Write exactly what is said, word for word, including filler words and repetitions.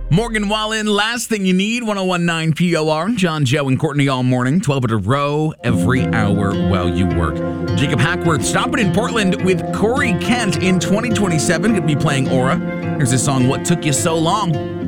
Morgan Wallen, Last Thing You Need, one oh one point nine P O R. John, Joe, and Courtney all morning, twelve at a row, every hour while you work. Jacob Hackworth stopping in Portland with Corey Kent in twenty twenty-seven. Going to be playing Aura. Here's the song, What Took You So Long?